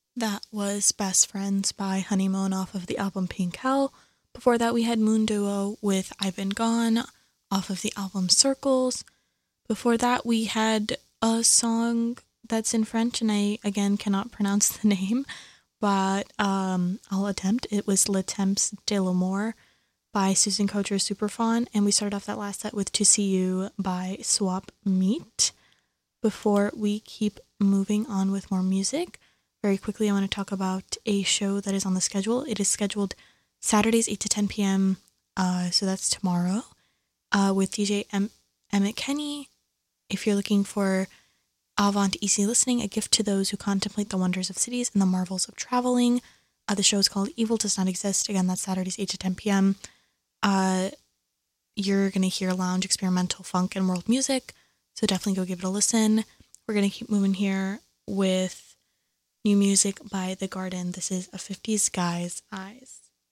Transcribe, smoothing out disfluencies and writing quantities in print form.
That was Best Friends by Honeymoon off of the album Pink Hell. Before that, we had Moon Duo with I've Been Gone off of the album Circles. Before that, we had a song that's in French, and I again cannot pronounce the name, but I'll attempt. It was Le Temps de l'Amour by Susan Kocher Superfon, and we started off that last set with To See You by Swap Meet. Before we keep moving on with more music, very quickly I want to talk about a show that is on the schedule. It is scheduled Saturdays 8 to 10 p.m., so that's tomorrow, with DJ Emmett Kenny. If you're looking for Avant easy listening, a gift to those who contemplate the wonders of cities and the marvels of traveling. The show is called Evil Does Not Exist. Again, that's Saturdays 8 to 10 p.m. You're going to hear lounge, experimental, funk, and world music, so definitely go give it a listen. We're going to keep moving here with new music by The Garden. This is A 50s Guy's Eyes.